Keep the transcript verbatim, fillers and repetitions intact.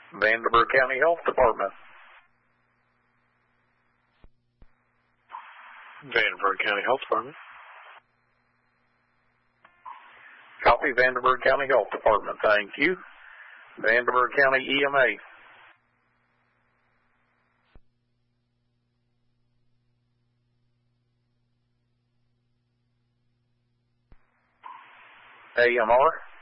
Vanderburgh County Health Department. Vanderburgh County Health Department. Copy, Vanderburgh County Health Department. Thank you. Vanderburgh County E M A. A M R.